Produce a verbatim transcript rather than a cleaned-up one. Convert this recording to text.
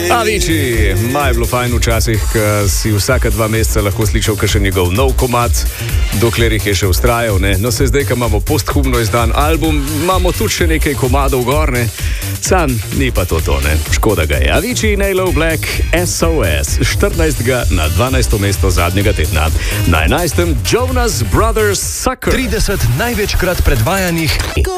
Avicii, maj bilo fajn včasih, ko si vsaka dva meseca lahko slišal še njegov nov komad, dokler jih je še ustrajal. Ne? No, se zdaj, ko imamo posthumno izdan album, imamo tudi še nekaj komadov gorne. Sam ni pa to to, ne? Škoda ga je. Avicii, Nailo Black, S O S, štirinajstega na dvanajsto mesto zadnjega tedna. Na enajstem Jonas Brothers Sucker. trideset največkrat predvajanih